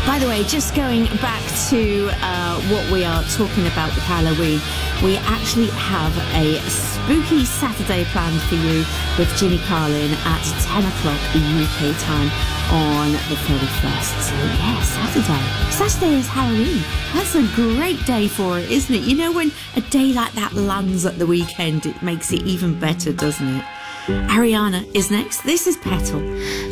By the way, just going back to what we are talking about with Halloween, we actually have a spooky Saturday planned for you with Ginny Carlin at 10 o'clock UK time on the 31st. So yeah, Saturday. Saturday is Halloween. That's a great day for it, isn't it? You know, when a day like that lands at the weekend, it makes it even better, doesn't it? Ariana is next. This is Petal.